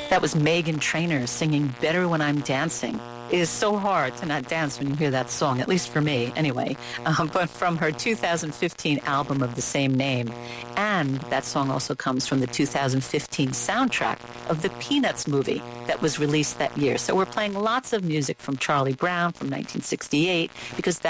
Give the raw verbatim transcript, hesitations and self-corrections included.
That was Meghan Trainor singing Better When I'm Dancing. It is so hard to not dance when you hear that song, at least for me, anyway. Um, but from her two thousand fifteen album of the same name. And that song also comes from the two thousand fifteen soundtrack of the Peanuts movie that was released that year. So we're playing lots of music from Charlie Brown from nineteen sixty-eight because that